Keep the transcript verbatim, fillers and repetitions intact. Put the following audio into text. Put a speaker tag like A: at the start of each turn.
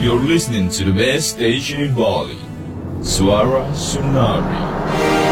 A: You're listening to the best station in Bali, Suara Sunari.